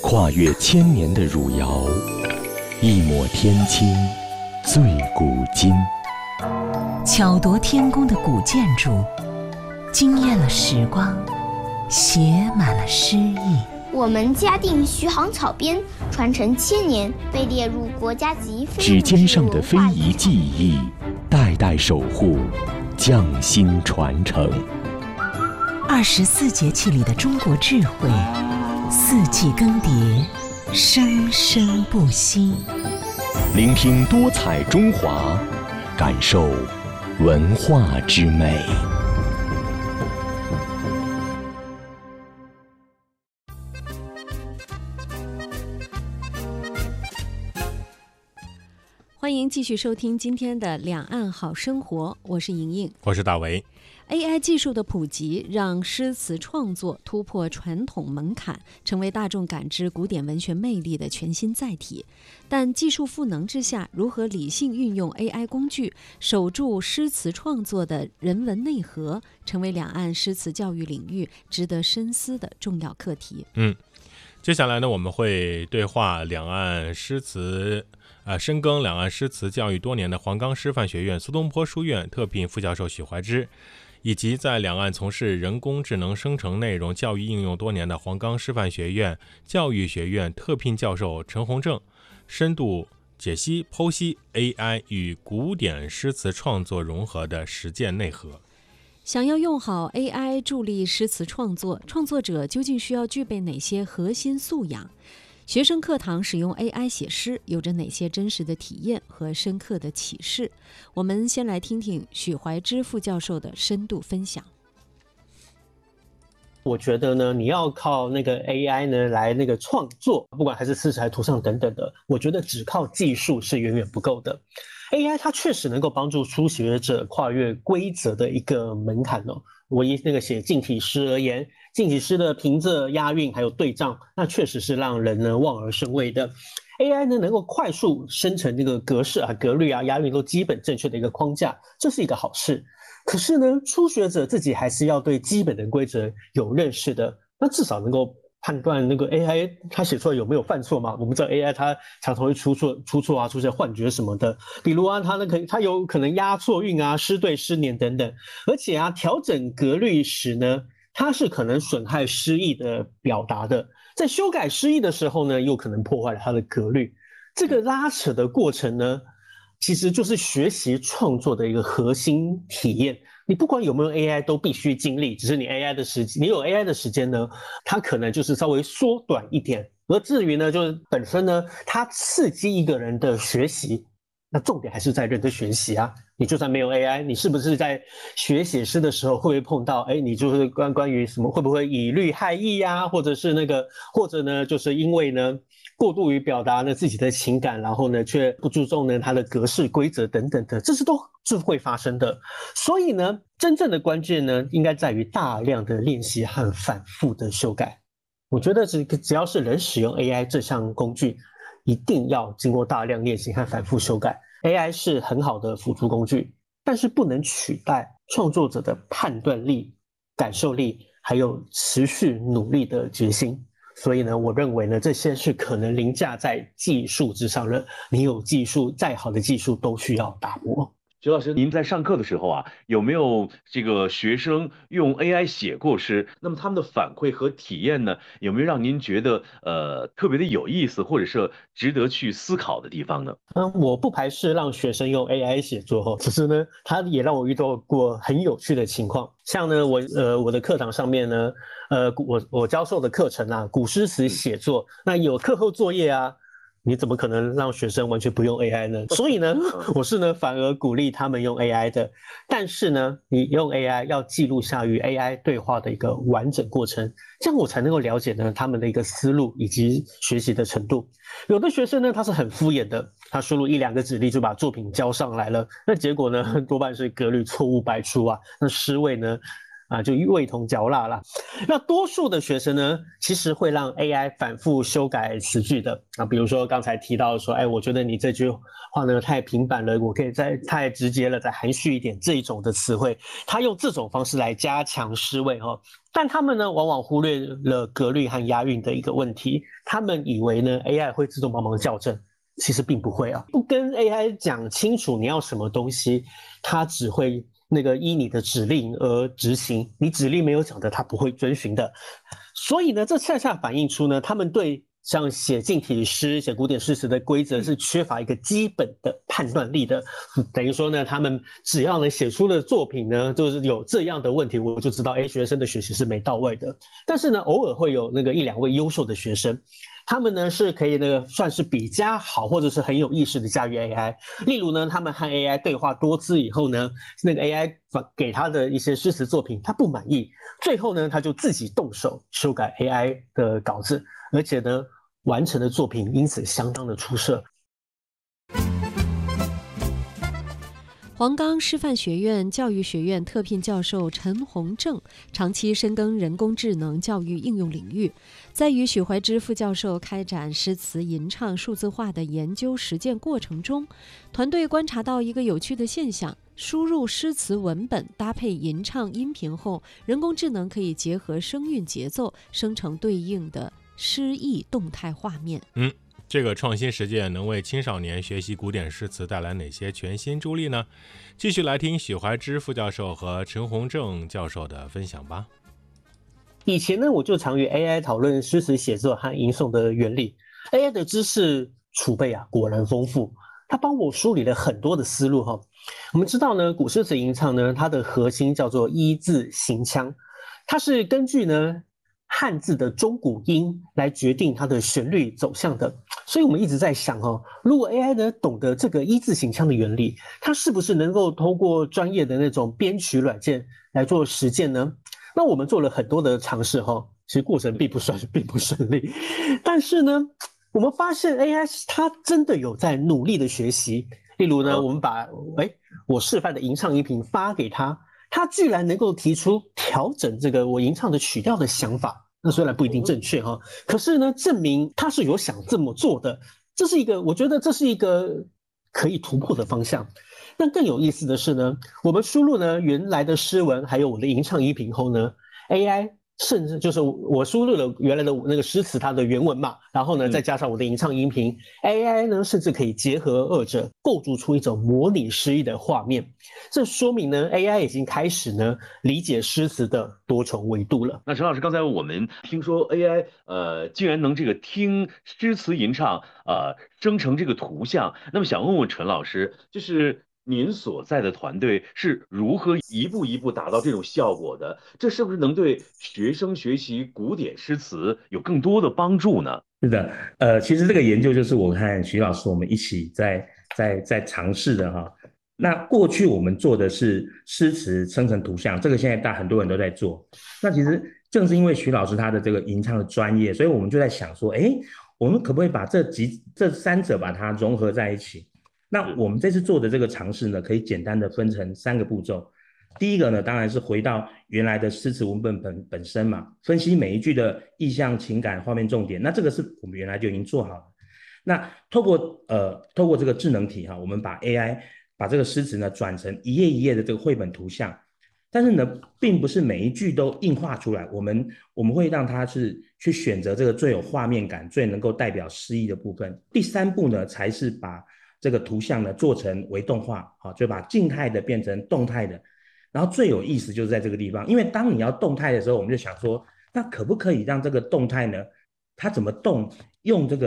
跨越千年的汝窑，一抹天青，醉古今。 巧夺天工的古建筑，惊艳了时光，写满了诗意。 我们嘉定徐行草编传承1000年，被列入国家级非指尖上的非遗技艺，代代守护，匠心传承。 24节气里的中国智慧，四季更迭，生生不息。 聆听多彩中华，感受文化之美。 欢迎继续收听今天的两岸好生活，我是莹莹， 我是大为。 AI 技术的普及，让诗词创作突破传统门槛，成为大众感知古典文学魅力的全新载体。但技术赋能之下，如何理性运用 AI 工具，守住诗词创作的人文内核，成为两岸诗词教育领域值得深思的重要课题。 接下来呢，我们会对话深耕两岸诗词教育多年的黄冈师范学院苏东坡书院特聘副教授许怀之，以及在两岸从事人工智能生成内容教育应用多年的黄冈师范学院教育学院特聘教授陈洪正，深度解析剖析 AI 与古典诗词创作融合的实践内核。 想要用好 AI 助力诗词创作，创作者究竟需要具备哪些核心素养？学生课堂使用 AI 写诗有着哪些真实的体验和深刻的启示？我们先来听听许怀之副教授的深度分享。 我觉得呢，你要靠那个 AI 呢来那个创作，不管还是诗词还是图像等等的，我觉得只靠技术是远远不够的。AI 它确实能够帮助初学者跨越规则的一个门槛哦。我以那个写近体诗而言，近体诗的平仄、押韵还有对仗，那确实是让人呢望而生畏的。AI 呢能够快速生成这个格式啊、格律啊、押韵都基本正确的一个框架，这是一个好事。可是呢，初学者自己还是要对基本的规则有认识的，那至少能够判断那个 AI 它写出来有没有犯错嘛？我们知道 AI 它常常会出错啊，出现幻觉什么的。比如啊，它有可能押错韵啊、失对、失年等等。而且啊，调整格律时呢，它是可能损害诗意的表达的。在修改诗意的时候呢，又可能破坏了它的格律。这个拉扯的过程呢，其实就是学习创作的一个核心体验。你不管有没有 AI 都必须经历，只是你有 AI 的时间呢，它可能就是稍微缩短一点。而至于呢，就是本身呢，它刺激一个人的学习，那重点还是在人的学习啊。你就算没有 AI， 你是不是在写诗的时候会不会碰到，你就是关于什么会不会以律害义啊，或者呢，就是因为呢过度于表达呢自己的情感，然后呢却不注重呢它的格式规则等等的，这是都是会发生的。所以呢，真正的关键呢，应该在于大量的练习和反复的修改。我觉得只要是人使用 AI 这项工具，一定要经过大量练习和反复修改。AI 是很好的辅助工具，但是不能取代创作者的判断力、感受力，还有持续努力的决心。所以呢，我认为呢，这些是可能凌驾在技术之上的。你有技术，再好的技术都需要打磨。 徐老师，您在上课的时候啊，有没有这个学生用 AI 写过诗？那么他们的反馈和体验呢，有没有让您觉得特别的有意思，或者是值得去思考的地方呢？ 我不排斥让学生用 AI 写作，只是呢，他也让我遇到过很有趣的情况。像呢，我的课堂上面呢，我教授的课程啊，古诗词写作，那有课后作业啊。你怎么可能让学生完全不用 AI 呢？所以呢，我是呢反而鼓励他们用 AI 的。但是呢，你用 AI 要记录下与 AI 对话的一个完整过程，这样我才能够了解呢他们的一个思路以及学习的程度。有的学生呢，他是很敷衍的，他输入1-2个指令就把作品交上来了，那结果呢，多半是格律错误百出啊，那诗味呢就味同嚼蜡啦。那多数的学生呢，其实会让 AI 反复修改词句的啊，比如说刚才提到说，我觉得你这句话呢太平板了，我可以再太直接了，再含蓄一点这一种的词汇，他用这种方式来加强诗味但他们呢，往往忽略了格律和押韵的一个问题。他们以为呢 ，AI 会自动帮忙校正，其实并不会啊。不跟 AI 讲清楚你要什么东西，它只会依你的指令而执行，你指令没有讲的，它不会遵循的。所以呢，这恰恰反映出呢，他们对像写近体诗、写古典诗词的规则是缺乏一个基本的判断力的。等于说呢，他们只要呢写出的作品呢，就是有这样的问题，我就知道，学生的学习是没到位的。但是呢，偶尔会有一两位优秀的学生，他们呢是可以算是比较好，或者是很有意识的驾驭 AI。例如呢，他们和 AI 对话多次以后呢，AI 给他的一些诗词作品，他不满意，最后呢，他就自己动手修改 AI 的稿子。而且呢，完成的作品因此相当的出色。 黄冈师范学院教育学院特聘教授陈宏正长期深耕人工智能教育应用领域，在与许怀之副教授开展诗词吟唱数字化的研究实践过程中，团队观察到一个有趣的现象：输入诗词文本搭配吟唱音频后，人工智能可以结合声韵节奏，生成对应的诗意动态画面。 这个创新实践能为青少年学习古典诗词带来哪些全新助力呢？继续来听许怀之副教授和陈宏正教授的分享吧。 以前呢，我就常与 AI 讨论诗词写作和吟诵的原理。AI 的知识储备果然丰富，它帮我梳理了很多的思路哈。我们知道呢，古诗词吟唱呢，它的核心叫做一字行腔，它是根据呢汉字的中古音来决定它的旋律走向的。所以我们一直在想如果 AI 呢懂得这个一字行腔的原理，它是不是能够通过专业的那种编曲软件来做实践呢？那我们做了很多的尝试其实过程并不顺利。但是呢，我们发现 AI 它真的有在努力的学习。例如呢，我们把我示范的吟唱音频发给他，他居然能够提出调整这个我吟唱的曲调的想法。那虽然不一定正确可是呢，证明他是有想这么做的。我觉得这是一个可以突破的方向。但更有意思的是呢，我们输入呢原来的诗文还有我的吟唱音频后呢 ，AI 甚至就是我输入了原来的那个诗词它的原文嘛，然后呢再加上我的吟唱音频 ，AI 呢甚至可以结合二者，构筑出一种模拟诗意的画面。这说明呢 AI 已经开始呢理解诗词的多重维度了。 那陈老师，刚才我们听说 AI 竟然能听诗词吟唱生成这个图像，那么想问问陈老师，就是您所在的团队是如何一步一步达到这种效果的？这是不是能对学生学习古典诗词有更多的帮助呢？ 是的，其实这个研究就是我和徐老师我们一起在尝试的那过去我们做的是诗词生成图像，这个现在很多人都在做。那其实正是因为徐老师他的这个吟唱的专业，所以我们就在想说，我们可不可以把这三者把它融合在一起？那我们这次做的这个尝试呢，可以简单的分成3个步骤。第一个呢，当然是回到原来的诗词文本本身嘛，分析每一句的意象、情感、画面重点。那这个是我们原来就已经做好了。那透过这个智能体我们把 AI 把这个诗词呢转成一页一页的这个绘本图像，但是呢，并不是每一句都映画出来，我们会让它是去选择这个最有画面感、最能够代表诗意的部分。第3步呢，才是把这个图像呢做成微动画，就把静态的变成动态的。然后最有意思就是在这个地方，因为当你要动态的时候，我们就想说，那可不可以让这个动态呢，它怎么动，用这个